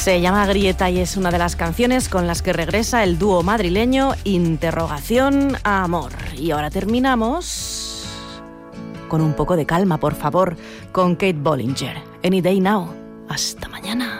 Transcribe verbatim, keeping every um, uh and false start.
Se llama Grieta y es una de las canciones con las que regresa el dúo madrileño Interrogación a Amor. Y ahora terminamos con un poco de calma, por favor, con Kate Bollinger. Any Day Now. Hasta mañana.